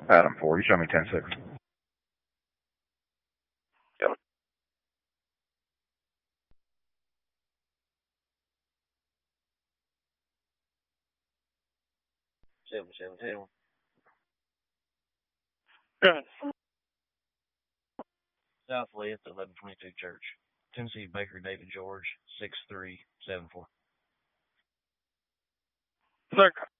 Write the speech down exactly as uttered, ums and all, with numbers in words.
Adam four, you show me ten six. Yep. Seven seven ten. Good. Southwest, eleven twenty-two Church. Tennessee Baker David George, six three seven four. Second.